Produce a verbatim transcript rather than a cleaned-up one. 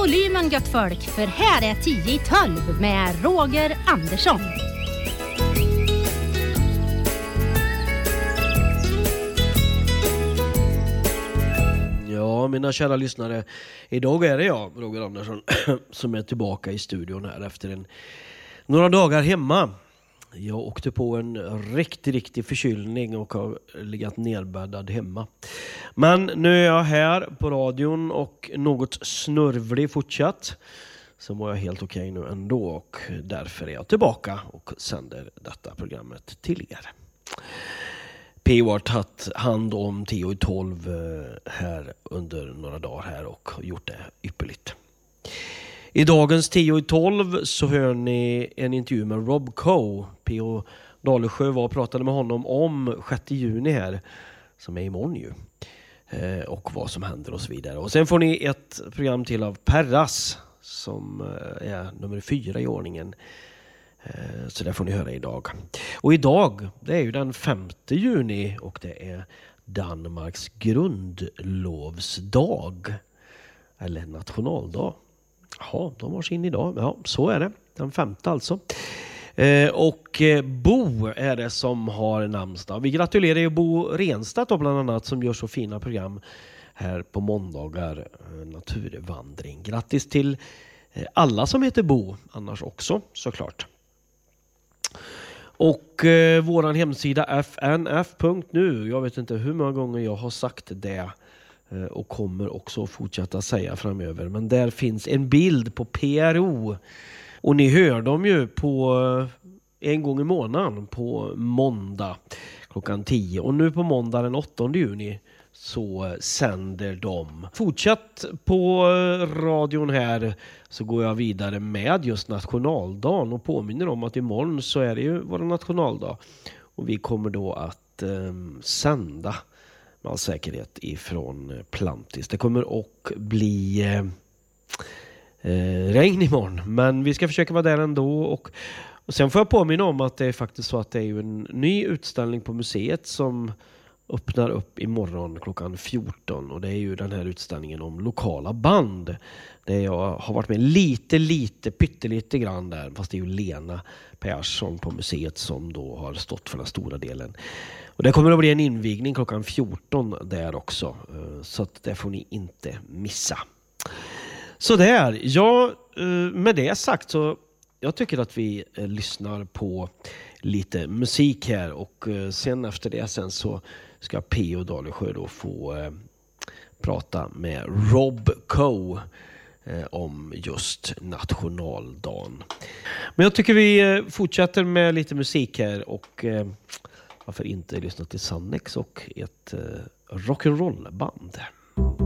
volymen gött folk, för här är tio i tolv med Roger Andersson. Ja, mina kära lyssnare, idag är det jag, Roger Andersson, som är tillbaka i studion här efter en, några dagar hemma. Jag åkte på en riktig, riktig förkylning och har legat nedbäddad hemma. Men nu är jag här på radion och något snörvlig fortsatt. Så var jag helt okej nu ändå och därför är jag tillbaka och sänder detta programmet till er. P O har tagit hand om tio i tolv här under några dagar här och gjort det ypperligt. I dagens tio i tolv så hör ni en intervju med Rob Coe. P O Dalesjö var och pratade med honom om sjätte juni här, som är imorgon ju. Eh, och vad som händer och så vidare. Och sen får ni ett program till av Perras som eh, är nummer fyra i ordningen. Eh, så det får ni höra idag. Och idag, det är ju den femte juni och det är Danmarks grundlovsdag. Eller nationaldag. Ja, de har sin idag. Ja, så är det. Den femte alltså. Eh, och eh, Bo är det som har namnsdag. Vi gratulerar ju Bo Renstedt då, bland annat, som gör så fina program här på måndagar. Eh, naturvandring. Grattis till eh, alla som heter Bo, annars också såklart. Och eh, våran hemsida f n f punkt nu. Jag vet inte hur många gånger jag har sagt det. Och kommer också fortsätta säga framöver. Men där finns en bild på P R O. Och ni hör dem ju på en gång i månaden på måndag klockan tio. Och nu på måndag den åttonde juni så sänder de. Fortsatt på radion här så går jag vidare med just nationaldagen. Och påminner om att imorgon så är det ju vår nationaldag. Och vi kommer då att eh, sända med all säkerhet ifrån Plantis. Det kommer att bli eh, eh, regn imorgon. Men vi ska försöka vara där ändå. Och, och sen får jag påminna om att det är faktiskt så att det är ju en ny utställning på museet som öppnar upp imorgon klockan fjorton. Och det är ju den här utställningen om lokala band. Där jag har varit med lite, lite, pyttelite grann där. Fast det är ju Lena Persson på museet som då har stått för den stora delen. Och det kommer att bli en invigning klockan fjorton där också. Så att det får ni inte missa. Så där, ja, med det sagt så jag tycker att vi lyssnar på lite musik här. Och sen efter det sen så ska P O Dalesjö då få eh, prata med Rob Coe eh, om just nationaldagen. Men jag tycker vi eh, fortsätter med lite musik här och eh, varför inte lyssna till Sannex och ett eh, rock'n'roll band.